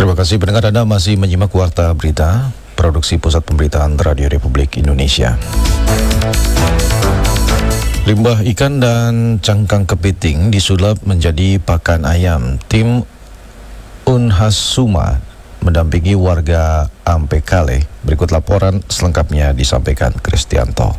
Terima kasih pendengar, Anda masih menyimak Warta Berita, produksi Pusat Pemberitaan Radio Republik Indonesia. Limbah ikan dan cangkang kepiting disulap menjadi pakan ayam. Tim Unhas Suma mendampingi warga Ampekale. Berikut laporan selengkapnya disampaikan Kristianto.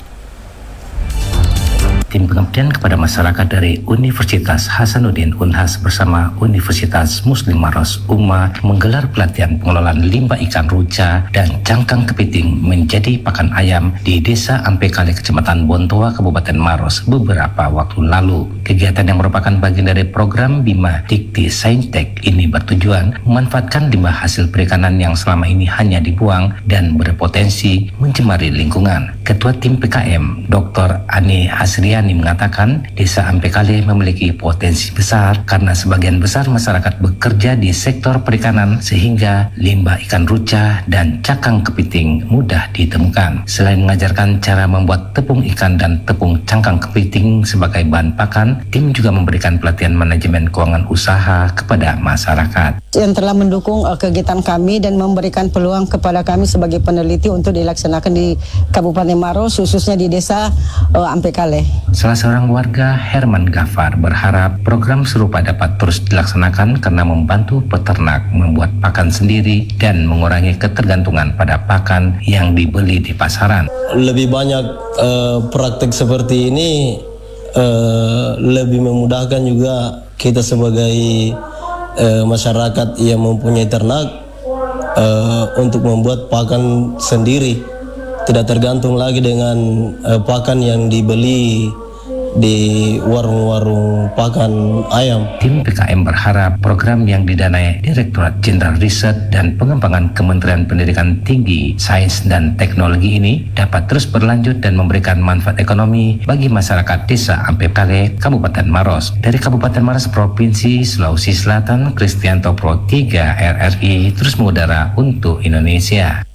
Tim pengabdian kepada masyarakat dari Universitas Hasanuddin Unhas bersama Universitas Muslim Maros UMA menggelar pelatihan pengelolaan limbah ikan ruca dan cangkang kepiting menjadi pakan ayam di Desa Ampekale, Kecamatan Bontoa, Kabupaten Maros beberapa waktu lalu. Kegiatan yang merupakan bagian dari program Bima Dikti Saintek ini bertujuan memanfaatkan limbah hasil perikanan yang selama ini hanya dibuang dan berpotensi mencemari lingkungan. Ketua Tim PKM, Dr. Ani Asriani mengatakan Desa Ampekale memiliki potensi besar karena sebagian besar masyarakat bekerja di sektor perikanan sehingga limbah ikan ruca dan cangkang kepiting mudah ditemukan. Selain mengajarkan cara membuat tepung ikan dan tepung cangkang kepiting sebagai bahan pakan, tim juga memberikan pelatihan manajemen keuangan usaha kepada masyarakat. Yang telah mendukung kegiatan kami dan memberikan peluang kepada kami sebagai peneliti untuk dilaksanakan di Kabupaten Maros, khususnya di Desa Ampekale. Salah seorang warga, Herman Gafar, berharap program serupa dapat terus dilaksanakan karena membantu peternak membuat pakan sendiri dan mengurangi ketergantungan pada pakan yang dibeli di pasaran. Lebih banyak praktek seperti ini lebih memudahkan juga kita sebagai masyarakat yang mempunyai ternak untuk membuat pakan sendiri, tidak tergantung lagi dengan pakan yang dibeli di warung-warung pakan ayam. Tim PKM berharap program yang didanai Direktorat Jenderal Riset dan Pengembangan Kementerian Pendidikan Tinggi, Sains dan Teknologi ini dapat terus berlanjut dan memberikan manfaat ekonomi bagi masyarakat Desa Ampekale, Kabupaten Maros. Dari Kabupaten Maros, Provinsi Sulawesi Selatan, Kristianto Pro 3 RRI terus mengudara untuk Indonesia.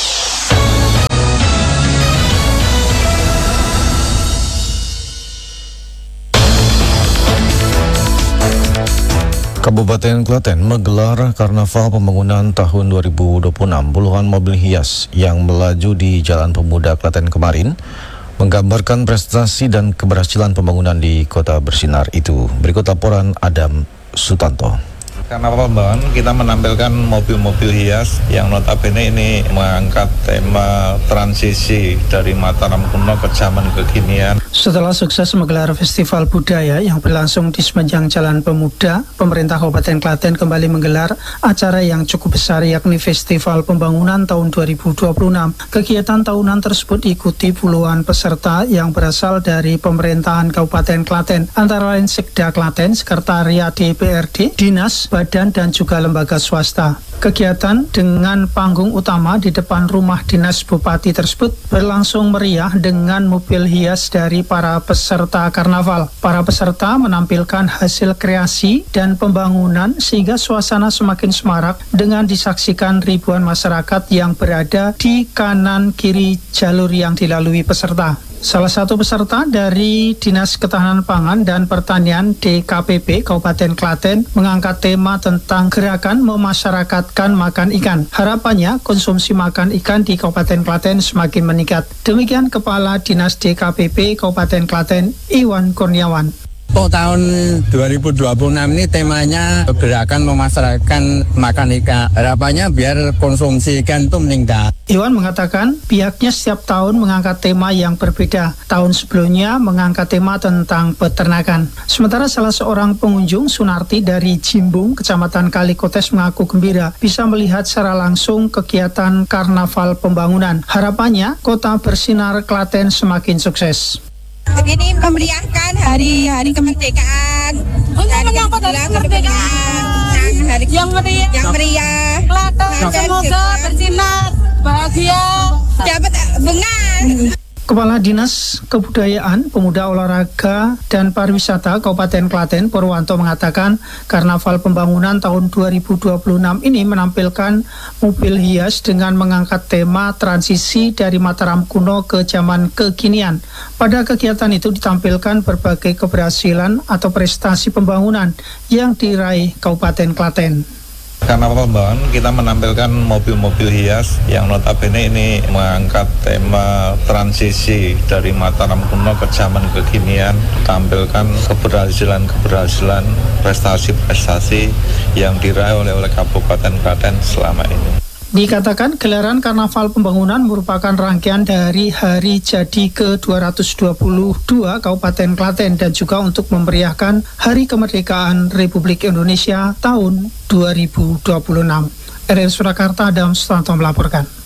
Kabupaten Klaten menggelar Karnaval Pembangunan tahun 2026. Puluhan mobil hias yang melaju di Jalan Pemuda Klaten kemarin menggambarkan prestasi dan keberhasilan pembangunan di Kota Bersinar itu. Berikut laporan Adam Sutanto. Karnaval Pembangunan kita menampilkan mobil-mobil hias yang notabene ini mengangkat tema transisi dari Mataram kuno ke zaman kekinian. Setelah sukses menggelar festival budaya yang berlangsung di sepanjang Jalan Pemuda, pemerintah Kabupaten Klaten kembali menggelar acara yang cukup besar yakni Festival Pembangunan tahun 2026. Kegiatan tahunan tersebut diikuti puluhan peserta yang berasal dari pemerintahan Kabupaten Klaten, antara lain Sekda Klaten, Sekretariat DPRD, Dinas, Badan dan juga lembaga swasta. Kegiatan dengan panggung utama di depan rumah dinas Bupati tersebut berlangsung meriah dengan mobil hias dari para peserta karnaval. Para peserta menampilkan hasil kreasi dan pembangunan sehingga suasana semakin semarak dengan disaksikan ribuan masyarakat yang berada di kanan kiri jalur yang dilalui peserta. Salah satu peserta dari Dinas Ketahanan Pangan dan Pertanian DKPP Kabupaten Klaten mengangkat tema tentang gerakan memasyarakatkan makan ikan. Harapannya konsumsi makan ikan di Kabupaten Klaten semakin meningkat. Demikian Kepala Dinas DKPP Kabupaten Klaten, Iwan Kurniawan. Untuk tahun 2026 ini temanya gerakan memasyarakatkan makan ikan. Harapannya biar konsumsi ikan itu meningkat. Iwan mengatakan pihaknya setiap tahun mengangkat tema yang berbeda. Tahun sebelumnya mengangkat tema tentang peternakan. Sementara salah seorang pengunjung, Sunarti dari Jimbung, Kecamatan Kalikotes, mengaku gembira bisa melihat secara langsung kegiatan Karnaval Pembangunan. Harapannya Kota Bersinar Klaten semakin sukses. Ini memeriahkan hari kemerdekaan. Yang meriah. Semoga bersinar bahagia, dapat bunga. Kepala Dinas Kebudayaan, Pemuda, Olahraga, dan Pariwisata Kabupaten Klaten, Purwanto, mengatakan Karnaval Pembangunan tahun 2026 ini menampilkan mobil hias dengan mengangkat tema transisi dari Mataram kuno ke zaman kekinian. Pada kegiatan itu ditampilkan berbagai keberhasilan atau prestasi pembangunan yang diraih Kabupaten Klaten. Karnaval Pembangunan kita menampilkan mobil-mobil hias yang notabene ini mengangkat tema transisi dari Mataram kuno ke zaman kekinian, tampilkan keberhasilan-keberhasilan, prestasi-prestasi yang diraih oleh Kabupaten Klaten selama ini. Dikatakan gelaran Karnaval Pembangunan merupakan rangkaian dari Hari Jadi ke-222 Kabupaten Klaten dan juga untuk memeriahkan Hari Kemerdekaan Republik Indonesia tahun 2026. RRI Surakarta, Adam Sutanto melaporkan.